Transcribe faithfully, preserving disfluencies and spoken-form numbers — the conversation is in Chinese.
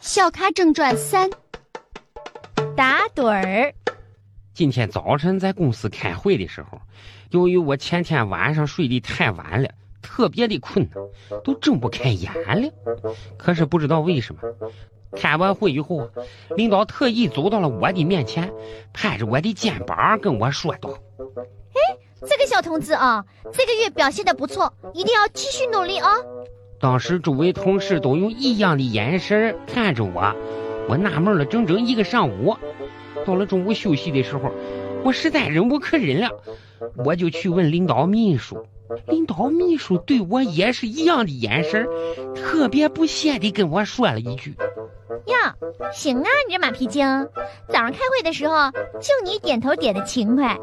笑咖正传三，打盹儿。 今天早晨在公司开会的时候，由于我前天晚上睡得太晚了，特别的困难，都睁不开眼了。可是不知道为什么，开完会以后，领导特意走到了我的面前，拍着我的肩膀跟我说道： 哎，这个小同志啊，这个月表现得不错，一定要继续努力啊。 当时周围同事都用异样的眼神看着我，我纳闷了整整一个上午。到了中午休息的时候，我实在忍无可忍了，我就去问领导秘书。领导秘书对我也是一样的眼神，特别不屑地跟我说了一句： 呀，行啊，你这马屁精，早上开会的时候就你点头点的勤快，